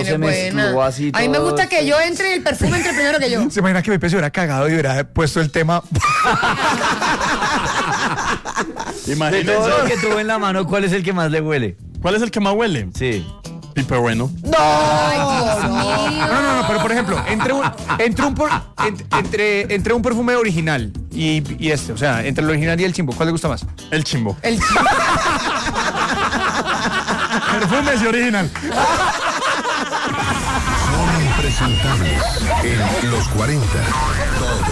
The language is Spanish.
se mezcló así. A mí me todo gusta que yo entre, el perfume entre primero que yo. ¿Se imagina que Pepe se hubiera cagado y hubiera puesto el tema? De Imagínense. todo lo que tuvo en la mano, ¿cuál es el que más le huele? ¿Cuál es el que más huele? Sí. Pipe bueno. Ay, Dios mío. No, pero por ejemplo, entre un perfume original y este, o sea, entre el original y el chimbo, ¿cuál le gusta más? El chimbo. El Perfumes y original. Son impresentables en los 40.